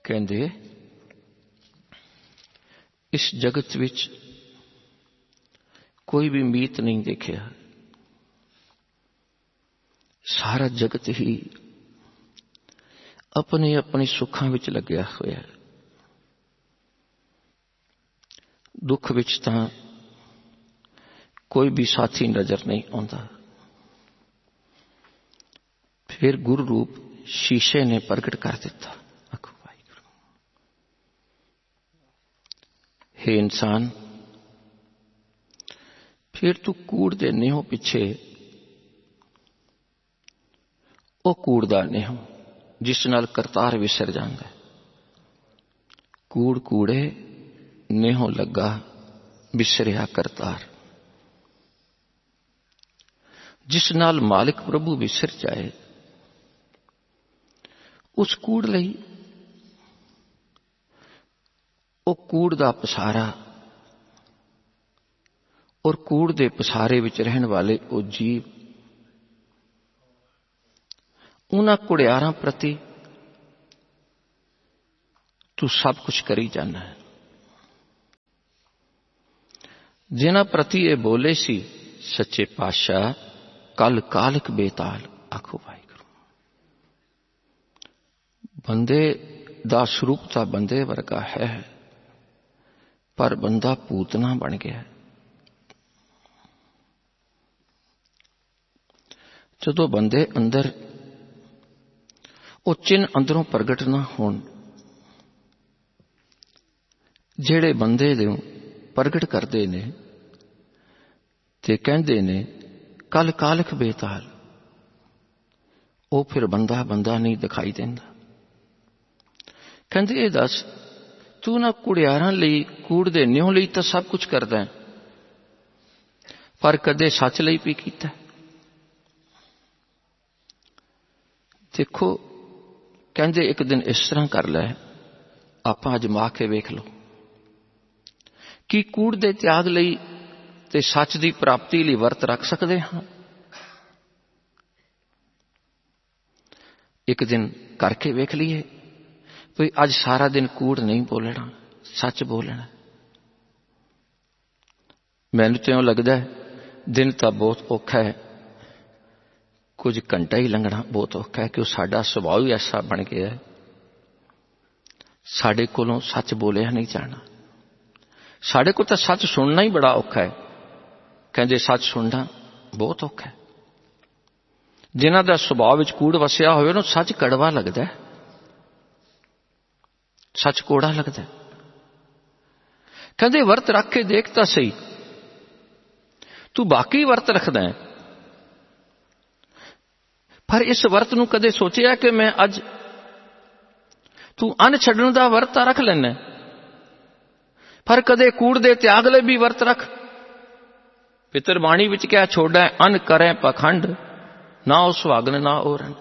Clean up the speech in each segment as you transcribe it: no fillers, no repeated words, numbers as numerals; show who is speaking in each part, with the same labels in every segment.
Speaker 1: कहंदे इस जगत विच कोई भी मीत नहीं देखिया, सारा जगत ही अपने अपने सुखां विच लग्या होया है। दुख विच तां कोई भी साथी नजर नहीं आंदा। फिर गुरु रूप शीशे ने प्रगट कर दिता। आखो वाहिगुरू, हे इंसान, फिर तू कूड़ दे नेहो पिछे ओ कूड़ दा नेहो जिस नाल करतार विसर जांदा है। कूड़ कूड़े नेहो लगा विसरिया करतार। जिस नाल मालिक प्रभु विसर जाए उस कूड़ लई ओ कूड़ दा पसारा और कूड़ दे पसारे विच रहन वाले ओ जीव उन्हां कुड़ियारां प्रति तू सब कुछ करी जाना है। जिन्हां प्रति ये बोले सी सच्चे पातशाह कल कालक बेताल। आखो वाहिगुरू, बंदे दा स्वरूप तां बंदे वर्गा है, पर बंदा पूतना बन गया। जदों बंदे अंदर वो चिन्ह अंदरों प्रगट ना होण, जेड़े बंदे दे प्रगट करते ने ते कहंदे ने कल कालख बेताल, वो फिर बंदा बंदा नहीं दिखाई देंदा। कहंदे ये दस तू ना कुड़ियारां लई कूड़ दे न्यों लई तां सब कुछ करदा है, पर कदे सच लई भी कीता? देखो कहंदे एक दिन इस तरह कर लै, आपां अजमा के वेख लो कि कूड़ दे त्याग लई ते सच दी प्राप्ति लई वर्त रख सकते हाँ? एक दिन करके वेख लीए भाई अज सारा दिन कूड़ नहीं बोलना, सच बोलना। मैनूं तो लगता है दिन तो बहुत औखा है, कुछ घंटा ही लंघना बहुत औखा है, कि साडा सुभाव ही ऐसा बन गया है, साडे कोलों सच बोलिया नहीं जाना। साडे को तो सच सुनना ही बड़ा औखा है। कहंदे सच सुनना बहुत औखा है। जिन्हां दा सुभाव विच कूड़ वसिया होवे ना, सच कड़वा लगदा है, सच कोड़ा लगदा है। कहंदे वर्त रख के देख तां सही, तू बाकी वर्त रखदा है, पर इस वर्त नूं कदे सोचिया कि मैं अज तू अन्न छड्डण दा वर्त रख लैना, पर कदे कूड़ दे त्याग लई भी वर्त रख। पितर बाणी विच क्या छोड़ा अन्न करें पखंड, ना ओ सुहागन ना ओरन।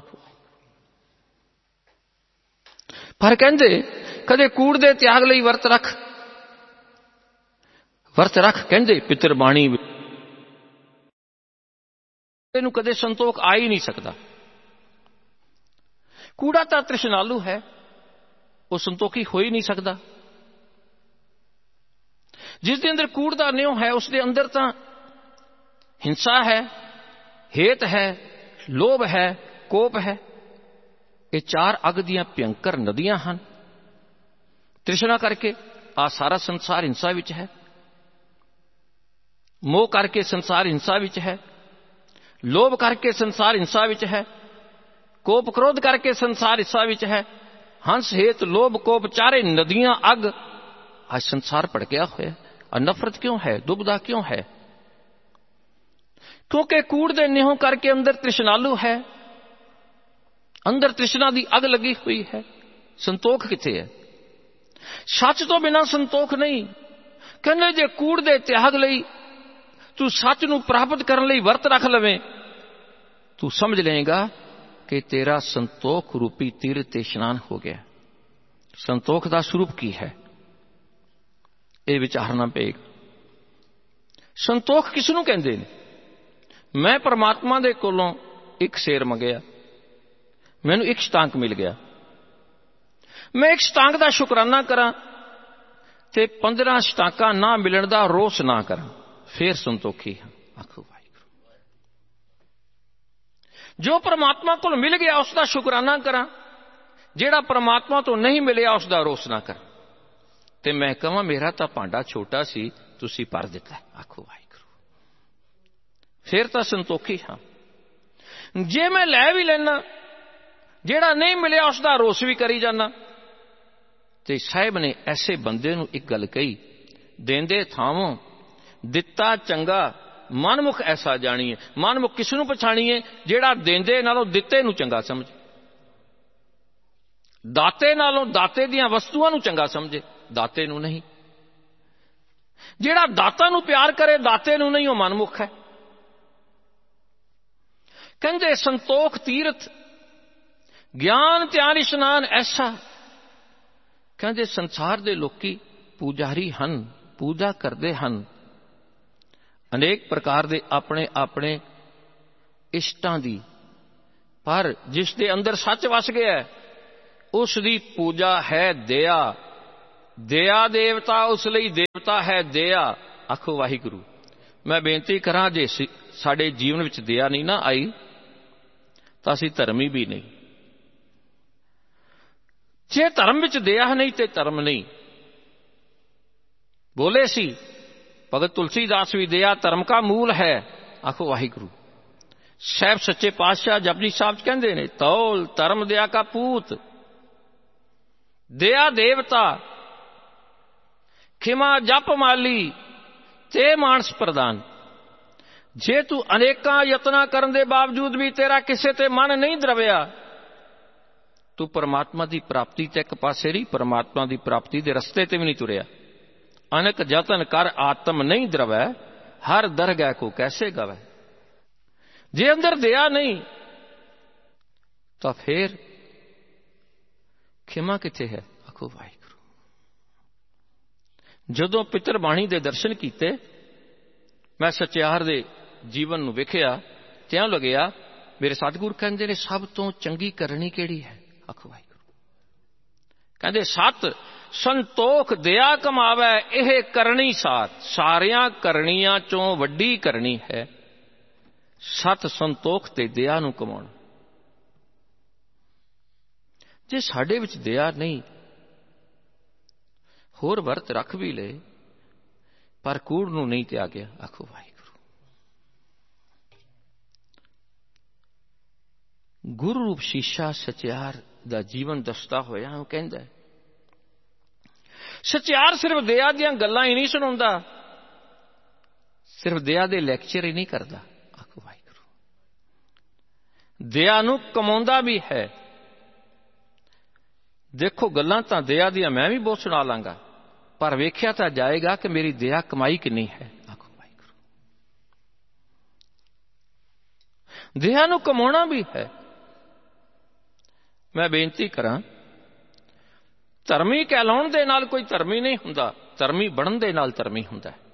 Speaker 1: पर कहंदे कदे कूड़ दे त्याग लई वर्त रख, वर्त रख। कहंदे पितर बाणी नूं कदे संतोख आ ही नहीं सकता। कूड़ा तां तृष्णालु है, वो संतोखी हो ही नहीं सकता। जिस दे अंदर कूड़ दा न्यों है उसके अंदर तां हिंसा है, हेत है, लोभ है, कोप है। ये चार अग दियां भयंकर नदियां हैं। तृष्णा करके आ सारा संसार हिंसा विच है, मोह करके संसार हिंसा विच है, लोभ करके संसार हिंसा विच है, कोप क्रोध करके संसार हिंसा विच है। हंस हेत लोभ कोप चारे नदियां अग, आज संसार भड़किया होया। और नफरत क्यों है, दुविधा क्यों है? क्योंकि कूड़ दे नेहों करके अंदर तृष्णालु है, अंदर तृष्णा दी अग लगी हुई है। संतोख किथे है? सच तो बिना संतोख नहीं। कहने जे कूड़ दे त्याग लई तू सच नूं प्राप्त करने लई वर्त रख लवे, तू समझ लेगा कि तेरा संतोख रूपी तीर ते इशनान हो गया। संतोख दा स्वरूप की है, ये विचारना पेगा। संतोख किसनूं कहंदे ने? मैं परमात्मा दे कोलों एक शेर मंगिया, मैनूं एक शतांक मिल गया। मैं एक शतांग का शुकराना करा ते 15 शतांका ना मिलण का रोस ना करा, फिर संतोखी हाँ। आखो वाहिगुरू। जो परमात्मा को मिल गया उसका शुकराना करा, जेड़ा परमात्मा तो नहीं मिलिया उसका रोस ना करा। ते मैं कहां मेरा तो भांडा छोटा सी, तुसी भर दिता। आखो वाहिगुरू। फिर तो संतोखी हाँ। जे मैं लै भी लेना, जेड़ा नहीं मिलिया उसका रोस भी करी जाना। ते साहिब ने ऐसे बंदे नूं एक गल कही, देंदे थावों दिता चंगा मनमुख ऐसा जानिए। मनमुख किस नूं पछाणीए? जेड़ा देंदे नालों दिते नूं चंगा समझे, दाते नालों दाते दियां वस्तुआं नूं चंगा समझे, दाते नूं नहीं। जेड़ा दाता नूं प्यार करे दाते नूं नहीं, वो मनमुख है। कहंदे संतोख तीरथ ज्ञान ध्यान इशनान ऐसा। कहंदे संसार दे लोकी पूजारी हन, पूजा करते हन अनेक प्रकार दे अपने अपने इष्टां दी, पर जिस दे अंदर सच वस गया है उसकी पूजा है दया। दया देवता उस लई देवता है दया। आखो वाहिगुरू। मैं बेनती करा, जे साडे जीवन विच दया नहीं ना आई तो असीं धर्मी भी नहीं। जे धर्म विच दया नहीं तो धर्म नहीं। बोले सी भगत तुलसीदास भी, दया धर्म का मूल है। आखो वाहिगुरू। साहब सच्चे पातशाह जपजी साहब कहते ने, तौल धर्म दया का पूत, दया देवता खिमा जप माली ते मानस प्रदान। जे तू अनेका यत्ना करन दे बावजूद भी तेरा किसे ते मन नहीं द्रविया, तू परमात्मा की प्राप्ति ते एक पासे रही, परमात्मा की प्राप्ति के रस्ते ते भी नहीं तुरया। अनेक जतन कर आत्म नहीं द्रवै, हर दरगह को कैसे गवै। जे अंदर दया नहीं तो फिर खिमा किथे है। आखो वाहिगुरू। जदों पितर बाणी दे दर्शन कीते, मैं सचियार दे जीवन नूं वेखिया, त्यों लगया मेरे सतगुर कहंदे ने सब तो चंगी करनी केड़ी है। आखो वाहिगुरू। कहंदे सत संतोख दया कमावै यह करनी सार, सारियां करनियां चों वड्डी करनी है सत संतोख ते दया नूं कमाउणा। जे साडे विच दया नहीं, होर वर्त रख भी ले पर कूड़ नूं नहीं त्यागया। आखो वाहिगुरू। गुरु रूप शीशा सचियार दा जीवन दसदा होया वो कहंदा है, सचियार सिर्फ दया दियां गल्लां ही नहीं सुणाउंदा, सिर्फ दया दे लैक्चर ही नहीं करदा। आखो वाहिगुरू। दया नूं कमाउंदा भी है। देखो गल्लां तां दया दियां मैं भी बहुत सुना लांगा, पर वेख्या तां जाएगा कि मेरी दया कमाई कितनी है। आखो वाहिगुरू। दया नूं कमाउणा भी है। मैं बेनती करां, धर्मी कहलाउण दे नाल कोई धर्मी नहीं हुंदा, धर्मी बनण दे नाल धर्मी हुंदा है।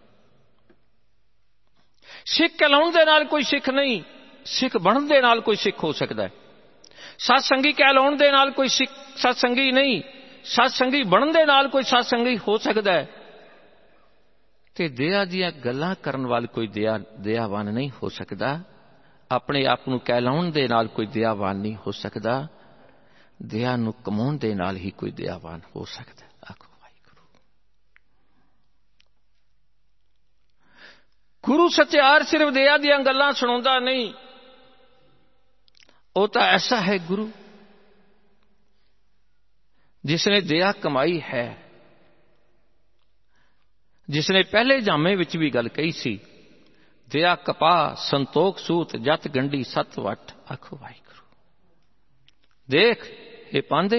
Speaker 1: सिख कहलाउण दे नाल कोई सिख नहीं, सिख बनण दे नाल कोई सिख हो सकदा है। सत्संगी कहलाउण दे नाल कोई सिख सत्संगी नहीं, सत्संगी बनण दे नाल कोई सत्संगी हो सकदा है। ते दया दियां गल्लां करन वाल कोई दयावान नहीं हो सकदा। अपने आप नूं कहलाउण दे नाल कोई दयावान नहीं हो सकदा। दया नूं कमाउण दे नाल ही कोई दयावान हो सकदा। आखो वाहिगुरू। गुरु सचियार सिर्फ दया दियां गल्लां सुणाउंदा नहीं, वो तो ऐसा है गुरु जिसने दया कमाई है, जिसने पहले जामे विच भी गल कही सी, दया कपा संतोख सूत जत गंढी सत वट। आखो वाहिगुरू। देख ये पांदे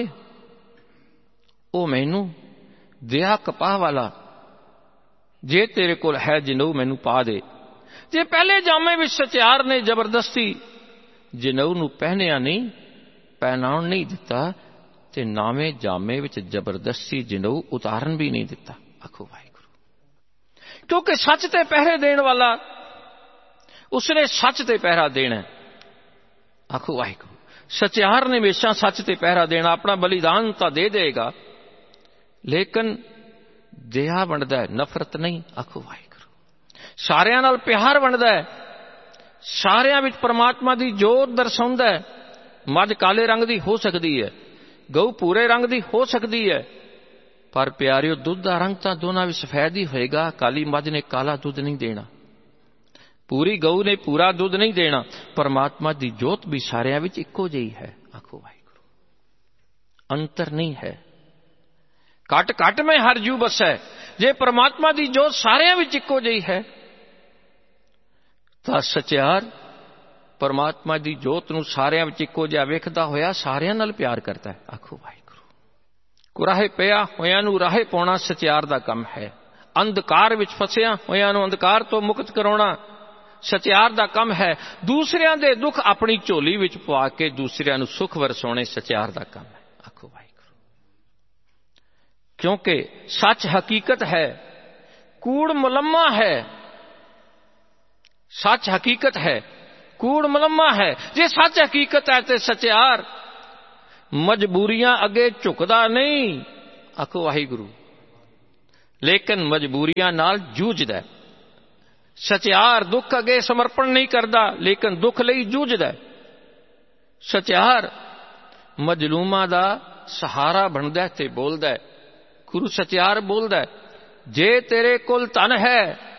Speaker 1: ओ मैनू दया कपा वाला जे तेरे कोल है जिनऊ मैनू पा दे। जे पहले जामे विच सचियार ने जबरदस्ती जिनऊ नूं पहनिया नहीं, पहनाउण नहीं दिता, ते नावें जामे विच जबरदस्ती जिनऊ उतारन भी नहीं दिता। आखो वाहिगुरू। क्योंकि सच ते पहरे देण वाला उसने सच ते पहरा देना है। आखो वाहिगुरू। सचियार ने हमेशा सच ते पहरा देना, अपना बलिदान तो दे देगा, लेकिन दया वंडदा है, नफरत नहीं। आखो वाहिगुरू। सारियां नाल प्यार वंडदा है, सारियां विच परमात्मा दी जोत दर्शाउंदा है। मझ काले रंग दी हो सकदी है, गऊ भूरे रंग दी हो सकदी है, पर प्यारियो दुध दा रंग तां दोनां विच सफेद ही होएगा। काली मझ ने काला दुध नहीं देना, पूरी गऊ ने पूरा दुध नहीं देना। परमात्मा दी जोत भी सारियां विच इक्को जिही है। आखो वाहिगुरू। अंतर नहीं है। घट घट में हर जू बसै। जे परमात्मा दी जोत सारियां विच इक्को जिही है तां सचियार परमात्मा दी जोत नूं सारियां विच इक्को जिहा वेखदा होया सारियां नाल प्यार करता है। आखो वाहिगुरू। कुराहे पिया होयां नूं राहे पाउणा सचियार दा काम है। अंधकार विच फसिया होयां नूं अंधकार तो मुक्त कराउणा सचियार दा काम है। दूसरियां दे दुख अपनी झोली विच पवा के दूसरियां नूं सुख वरसाउणे सचियार दा काम है। आखो वाहिगुरू। क्योंकि सच हकीकत है, कूड़ मुलम्मा है। सच हकीकत है, कूड़ मुलम्मा है। जे सच हकीकत है तो सचियार मजबूरियां अगे झुकदा नहीं। आखो वाहिगुरू। लेकिन मजबूरियां नाल जूझदा है। सचियार दुख अगे समर्पण नहीं करता, लेकिन दुख लई जूझदा है। सचियार मजलूमां दा सहारा बनदा है ते बोलदा है। गुरु सचियार बोलदा है, जे तेरे कोल धन है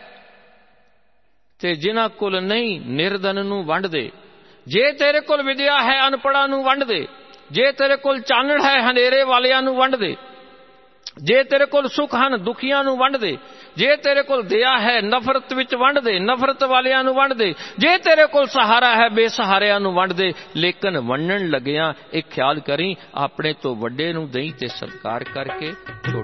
Speaker 1: ते जिन्हां कोल नहीं निर्धन नूं वंड दे। जे तेरे कोल विद्या है अनपढ़ां नूं वंड दे। जे तेरे कोल चानण है हनेरे वालियां नूं वंड दे। जे तेरे कोल सुख हन दुखियां नूं वंड दे। जे तेरे कोल दया है नफरत विच वंड दे, नफरत वालियां नूं वंड दे। जे तेरे कोल सहारा है बेसहारियां नूं वंड दे। लेकिन वंडण लगिया एक ख्याल करी, अपने तो वड्डे नूं दई ते सत्कार करके